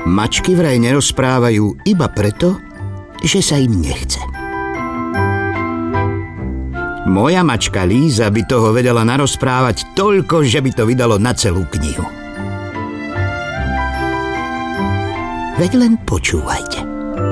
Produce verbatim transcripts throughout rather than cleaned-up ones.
Mačky vraj nerozprávajú iba preto, že sa im nechce. Moja mačka Líza by toho vedela narozprávať toľko, že by to vydalo na celú knihu. Veď len počúvajte.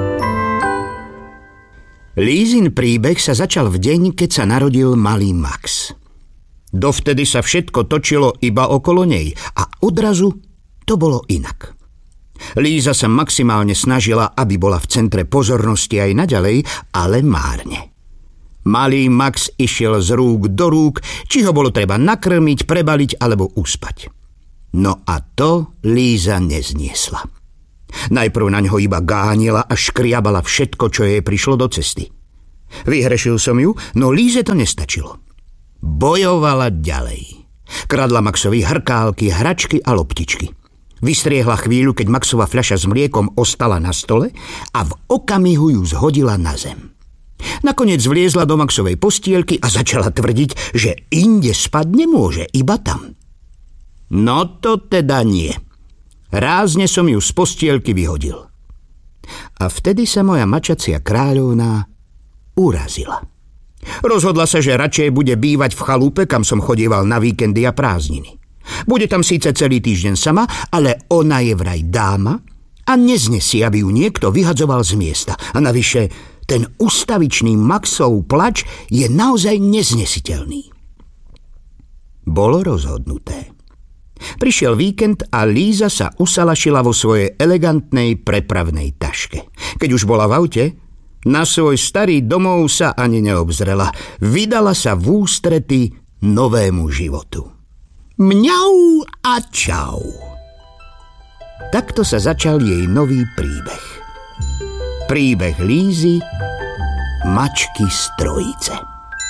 Lízin príbeh sa začal v deň, keď sa narodil malý Max. Dovtedy sa všetko točilo iba okolo nej a odrazu to bolo inak. Líza sa maximálne snažila, aby bola v centre pozornosti aj naďalej, ale márne. Malý Max išiel z rúk do rúk, či ho bolo treba nakrmiť, prebaliť alebo uspať. No a to Líza nezniesla. Najprv na ňo iba gánila a škriabala všetko, čo jej prišlo do cesty. Vyhrešil som ju, no Líze to nestačilo. Bojovala ďalej. Kradla Maxovi hrkálky, hračky a loptičky. Vystriehla chvíľu, keď Maxova fľaša s mliekom ostala na stole a v okamihu ju zhodila na zem. Nakoniec vliezla do Maxovej postielky a začala tvrdiť, že inde spať nemôže, iba tam. No to teda nie. Rázne som ju z postielky vyhodil. A vtedy sa moja mačacia kráľovná urazila. Rozhodla sa, že radšej bude bývať v chalupe, kam som chodieval na víkendy a prázdniny. Bude tam síce celý týždeň sama, ale ona je vraj dáma a neznesie, aby ju niekto vyhadzoval z miesta. A navyše, ten ustavičný Maxov plač je naozaj neznesiteľný. Bolo rozhodnuté. Prišiel víkend a Líza sa usalašila vo svojej elegantnej prepravnej taške. Keď už bola v aute, na svoj starý domov sa ani neobzrela. Vydala sa v ústrety novému životu. Mňau a čau. Takto sa začal jej nový príbeh. Príbeh Lízy, mačky z trojice.